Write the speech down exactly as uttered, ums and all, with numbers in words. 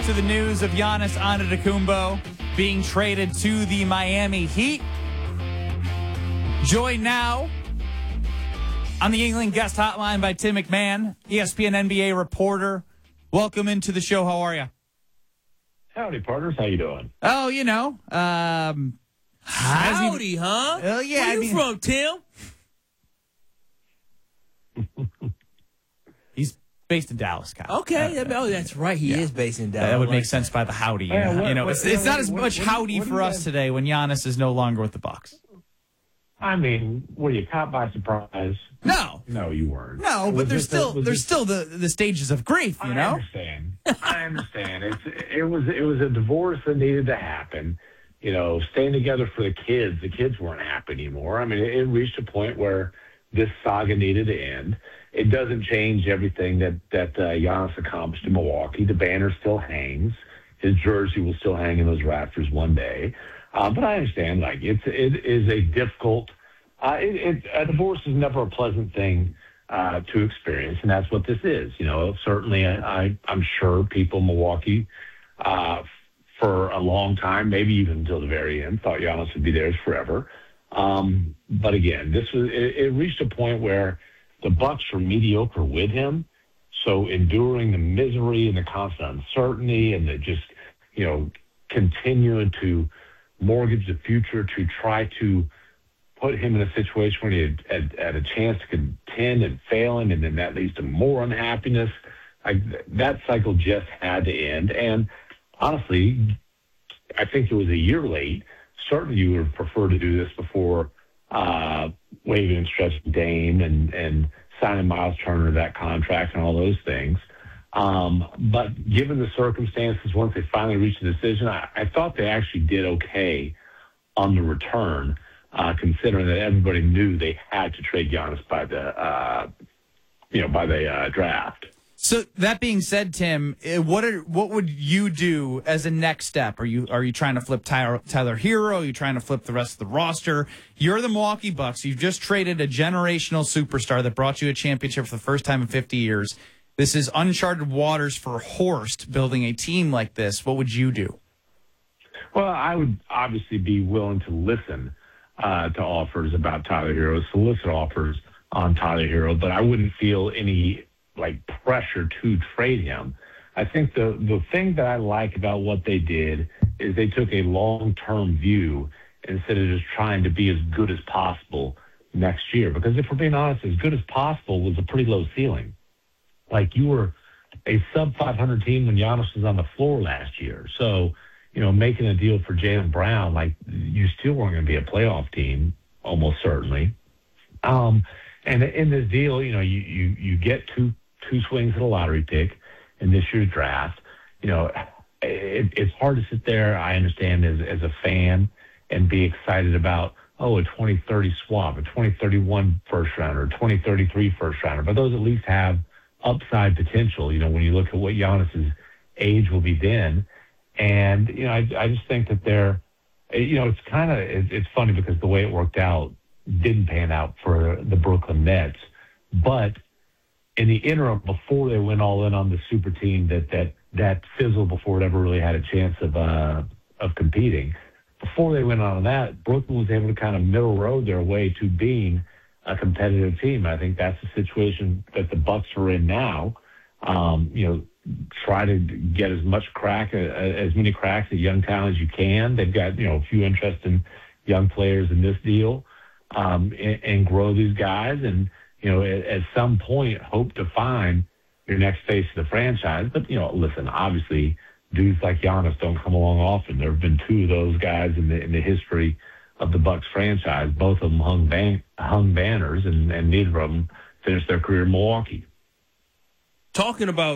to the news of Giannis Antetokounmpo being traded to the Miami Heat. Joined now on the England guest hotline by Tim McMahon, E S P N N B A reporter. Welcome into the show. How are you? Howdy, partners. How you doing? Oh, you know. Um, Howdy, huh? Oh, yeah. Where I you mean, from, Tim? he's based in Dallas, Kyle. Okay. Uh, oh, that's right. He yeah. is based in Dallas. that would I like make sense by the howdy. You Yeah, know, what- you know what- it's, it's what- not as what- much what- howdy what do for you us guys- today when Giannis is no longer with the Bucks. I mean, were you caught by surprise? No. No, you weren't. No, Was but there's this a- still was there's this- still the, the stages of grief, you I know? understand. I understand. It's it was it was a divorce that needed to happen. You know, staying together for the kids. The kids weren't happy anymore. I mean, it, it reached a point where this saga needed to end. It doesn't change everything that that uh, Giannis accomplished in Milwaukee. The banner still hangs. His jersey will still hang in those rafters one day. Uh, but I understand, like, it's it is a difficult. Uh, it, it, a divorce is never a pleasant thing uh, to experience, and that's what this is. You know, certainly, I, I, I'm sure people in Milwaukee, uh, for a long time, maybe even until the very end, thought Giannis would be theirs forever. Um, but again, this was it, it reached a point where the Bucks were mediocre with him. So enduring the misery and the constant uncertainty and the just, you know, continuing to mortgage the future to try to put him in a situation where he had, had, had a chance to contend and failing, and then that leads to more unhappiness. I, that cycle just had to end. And honestly, I think it was a year late. Certainly you would prefer to do this before uh, waiving and stretching Dame and, and signing Miles Turner that contract and all those things. Um, but given the circumstances, once they finally reached a decision, I, I thought they actually did okay on the return, uh, considering that everybody knew they had to trade Giannis by the, uh, you know, by the uh, draft. So that being said, Tim, eh, what are what would you do as a next step? Are you are you trying to flip Tyler, Tyler Hero? Are you trying to flip the rest of the roster? You're the Milwaukee Bucks. You've just traded a generational superstar that brought you a championship for the first time in fifty years. This is uncharted waters for Horst building a team like this. What would you do? Well, I would obviously be willing to listen uh, to offers about Tyler Hero, solicit offers on Tyler Hero, but I wouldn't feel any like pressure to trade him. I think the the thing that I like about what they did is they took a long-term view instead of just trying to be as good as possible next year. Because if we're being honest, as good as possible was a pretty low ceiling. Like, you were a sub five hundred team when Giannis was on the floor last year. So, you know, making a deal for Jaylen Brown, like, you still weren't going to be a playoff team, almost certainly. Um, and in this deal, you know, you, you, you get two two swings at a lottery pick in this year's draft. You know, it, it's hard to sit there, I understand, as, as a fan and be excited about, oh, a twenty thirty swap, a twenty thirty-one first rounder, a twenty thirty-three first rounder. But those at least have upside potential, you know, when you look at what Giannis's age will be then. And, you know, I, I just think that they're, you know, it's kind of, it, it's funny because the way it worked out didn't pan out for the Brooklyn Nets. But in the interim, before they went all in on the super team that that that fizzled before it ever really had a chance of uh, of competing, before they went on that, Brooklyn was able to kind of middle road their way to being a competitive team. I think that's the situation that the Bucks are in now. Um, you know, try to get as much crack, uh, as many cracks at young talent as you can. They've got, you know, a few interesting young players in this deal, um, and, and grow these guys. And, you know, at, at some point, hope to find your next face of the franchise. But, you know, listen, obviously, dudes like Giannis don't come along often. There have been two of those guys in the in the history of the Bucks franchise. Both of them hung ban- hung banners, and, and neither of them finished their career in Milwaukee. Talking about